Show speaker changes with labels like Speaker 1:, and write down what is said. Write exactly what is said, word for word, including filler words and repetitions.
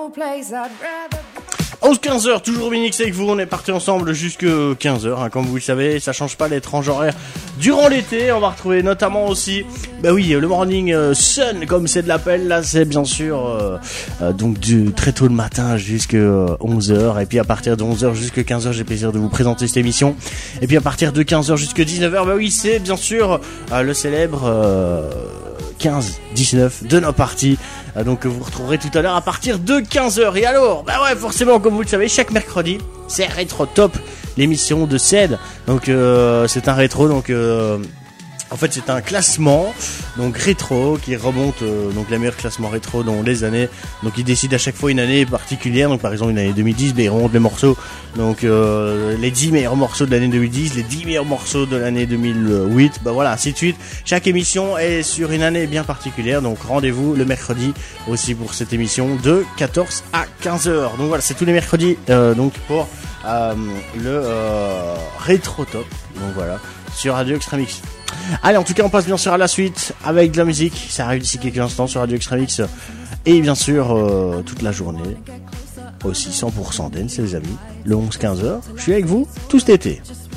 Speaker 1: onze quinze heures, toujours Minix avec vous, on est parti ensemble jusque quinze heures, hein, comme vous le savez, ça change pas les tranches horaires durant l'été. On va retrouver notamment aussi, bah oui, le morning euh, sun, comme c'est de l'appel, là c'est bien sûr euh, euh, donc du très tôt le matin jusque onze heures, et puis à partir de onze heures jusque quinze heures, j'ai plaisir de vous présenter cette émission, et puis à partir de quinze heures jusque dix-neuf heures, bah oui, c'est bien sûr euh, le célèbre euh, quinze dix-neuf de nos parties. Donc vous retrouverez tout à l'heure à partir de quinze heures. Et alors, bah ouais, forcément, comme vous le savez, chaque mercredi, c'est Rétro Top, l'émission de C E D. Donc euh, c'est un rétro, donc euh, en fait c'est un classement donc rétro qui remonte euh, donc les meilleurs classements rétro dans les années. Donc il décide à chaque fois une année particulière. Donc par exemple une année deux mille dix, ben, il remonte les morceaux. Donc euh, les dix meilleurs morceaux de l'année deux mille dix, les dix meilleurs morceaux de l'année deux mille huit, bah voilà, ainsi de suite. Chaque émission est sur une année bien particulière. Donc rendez-vous le mercredi aussi pour cette émission de quatorze à quinze heures. Donc voilà, c'est tous les mercredis euh, donc pour euh, le euh, Rétro Top. Donc voilà, sur Radio Extremix. Allez, en tout cas, on passe bien sûr à la suite avec de la musique. Ça arrive d'ici quelques instants sur Radio Extremix. Et bien sûr, euh, toute la journée. Aussi cent pour cent dance, les amis. Le onze quinze heures. Je suis avec vous tout cet été.